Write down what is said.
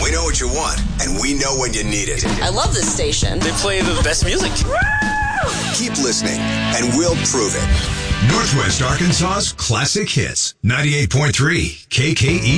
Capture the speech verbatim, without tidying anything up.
We know what you want, and we know when you need it. I love this station. They play the best music. Keep listening, and we'll prove it. Northwest Arkansas's classic hits. ninety-eight point three K K E